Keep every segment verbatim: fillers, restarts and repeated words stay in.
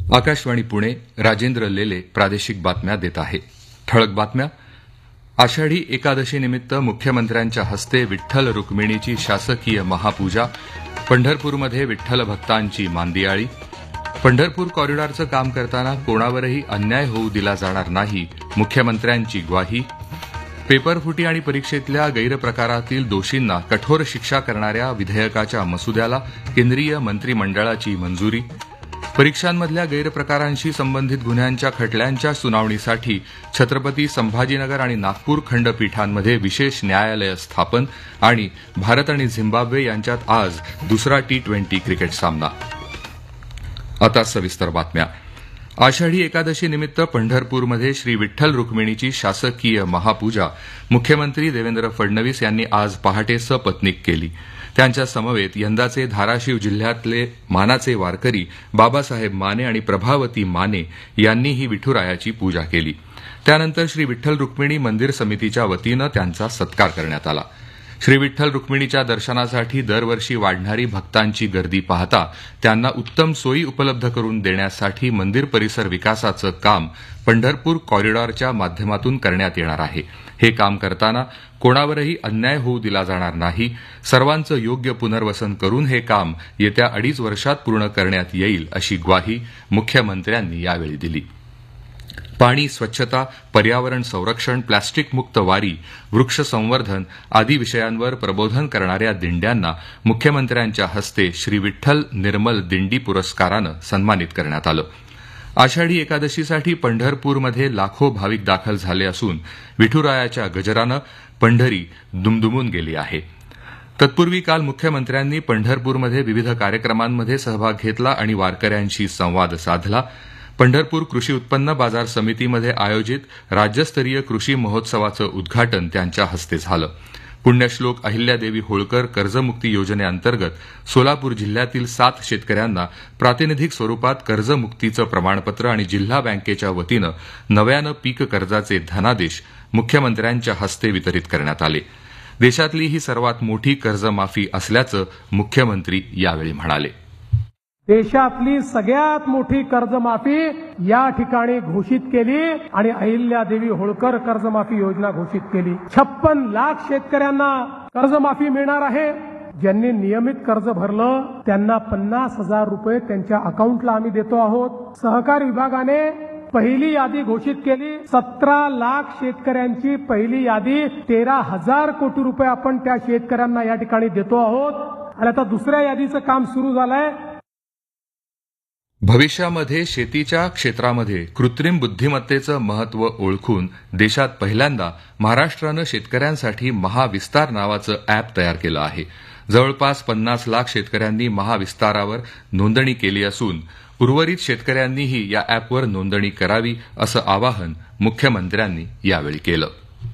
आकाशवाणी पुणे. राजेंद्र लेले प्रादेशिक बातम्या देत आहे. ठळक बातम्या. आषाढी एकादशीनिमित्त मुख्यमंत्र्यांच्या हस्ते विठ्ठल रुक्मिणीची शासकीय महापूजा. पंढरपूरमध्ये विठ्ठल भक्तांची मांदियाळी. पंढरपूर कॉरिडॉरचं काम करताना कोणावरही अन्याय होऊ दिला जाणार नाही, मुख्यमंत्र्यांची ग्वाही. पेपरफुटी आणि परीक्षेतल्या गैरप्रकारातील दोषींना कठोर शिक्षा करणाऱ्या विधेयकाच्या मसुद्याला केंद्रीय मंत्रिमंडळाची मंजुरी. परीक्षांमधल्या गैरप्रकारांशी संबंधित गुन्ह्यांच्या खटल्यांच्या सुनावणीसाठी छत्रपती संभाजीनगर आणि नागपूर खंडपीठांमध्ये विशेष न्यायालय स्थापन. आणि भारत आणि झिम्बाब्वे यांच्यात आज दुसरा टी ट्वेंटी क्रिकेट सामना. आता सविस्तर बातम्या. आषाढी एकादशी निमित्त पंढरपूरमध्ये श्री विठ्ठल रुक्मिणीची शासकीय महापूजा मुख्यमंत्री देवेंद्र फडणवीस यांनी आज पहाटे सपत्नीक केली. त्यांच्या समवेत यंदाचे धाराशिव जिल्ह्यातले मानाचे वारकरी बाबासाहेब माने आणि प्रभावती माने यांनीही विठुरायाची पूजा केली. त्यानंतर श्री विठ्ठल रुक्मिणी मंदिर समितीच्या वतीनं त्यांचा सत्कार करण्यात आला. श्री विठ्ठल रुक्मिणीच्या दर्शनासाठी दरवर्षी वाढणारी भक्तांची गर्दी पाहता त्यांना उत्तम सोयी उपलब्ध करून देण्यासाठी मंदिर परिसर विकासाचं काम पंढरपूर कॉरिडॉरच्या माध्यमातून करण्यात येणार आहे. हे काम करताना कोणावरही अन्याय होऊ दिला जाणार नाही. सर्वांचं योग्य पुनर्वसन करून हे काम येत्या अडीच वर्षात पूर्ण करण्यात येईल, अशी ग्वाही मुख्यमंत्र्यांनी यावेळी दिली. पाणी, स्वच्छता, पर्यावरण संरक्षण, प्लॅस्टिक मुक्त वारी, वृक्ष संवर्धन आदी विषयांवर प्रबोधन करणाऱ्या दिंड्यांना मुख्यमंत्र्यांच्या हस्ते श्री विठ्ठल निर्मल दिंडी पुरस्कारानं सन्मानित करण्यात आलं. आषाढी एकादशीसाठी पंढरपूरमध्ये लाखो भाविक दाखल झाले असून विठुरायाच्या गजरानं पंढरी दुमदुमून गेली आहे. तत्पूर्वी काल मुख्यमंत्र्यांनी पंढरपूरमध्ये विविध कार्यक्रमांमध्ये सहभाग घेतला आणि वारकऱ्यांशी संवाद साधला. पंढरपूर कृषी उत्पन्न बाजार समितीमध्ये आयोजित राज्यस्तरीय कृषी महोत्सवाचं उद्घाटन त्यांच्या हस्ते झालं. पुण्यश्लोक अहिल्यादेवी होळकर कर्जमुक्ती योजनेअंतर्गत सोलापूर जिल्ह्यातील सात शेतकऱ्यांना प्रातिनिधिक स्वरूपात कर्जमुक्तीचं प्रमाणपत्र आणि जिल्हा बँकेच्या वतीनं नव्यानं पीक कर्जाचे धनादेश मुख्यमंत्र्यांच्या हस्ते वितरित करण्यात आले. देशातली ही सर्वात मोठी कर्जमाफी असल्याचं मुख्यमंत्री यावेळी म्हणाले. देशातली सगळ्यात मोठी कर्जमाफी या ठिकाणी घोषित केली आणि अहिल्यादेवी होळकर कर्जमाफी योजना घोषित केली. छप्पन लाख शेतकऱ्यांना कर्जमाफी मिळणार आहे. ज्यांनी नियमित कर्ज भरलं त्यांना पन्नास हजार रुपये त्यांच्या अकाउंटला आम्ही देतो आहोत. सहकार विभागाने पहिली यादी घोषित केली. सतरा लाख शेतकऱ्यांची पहिली यादी तेरा हजार कोटी रुपये आपण त्या शेतकऱ्यांना या ठिकाणी देतो आहोत आणि आता दुसऱ्या यादीचं काम सुरू झालंय. भविष्यामध्ये शेतीच्या क्षेत्रामध्ये कृत्रिम बुद्धिमत्तेचं महत्त्व ओळखून देशात पहिल्यांदा महाराष्ट्रानं शेतकऱ्यांसाठी महाविस्तार नावाचं अॅप तयार केलं आहे. जवळपास पन्नास लाख शेतकऱ्यांनी महाविस्तारावर नोंदणी केली असून उर्वरित शेतकऱ्यांनीही या अॅपवर नोंदणी करावी, असं आवाहन मुख्यमंत्र्यांनी यावेळी केलं.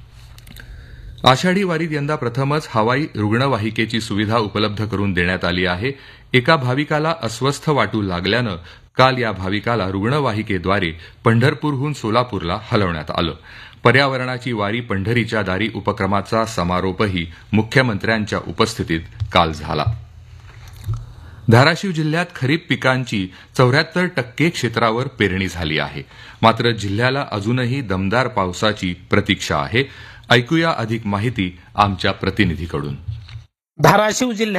आषाढी वारीत यंदा प्रथमच हवाई रुग्णवाहिकेची सुविधा उपलब्ध करून देण्यात आली आहे. एका भाविकाला अस्वस्थ वाटू लागल्यानं काल या भाविकाला रुग्णवाहिकेद्वारे पंढरपूरहून सोलापूरला हलवण्यात आलं. पर्यावरणाची वारी पंढरीच्या दारी उपक्रमाचा समारोपही मुख्यमंत्र्यांच्या उपस्थितीत काल झाला. धाराशिव जिल्ह्यात खरीप पिकांची चौऱ्याहत्तर टक्के क्षेत्रावर पेरणी झाली आहे. मात्र जिल्ह्याला अजूनही दमदार पावसाची प्रतीक्षा आहे. ऐकूया अधिक माहिती आमच्या प्रतिनिधीकडून. धाराशिव जिल्ह्यात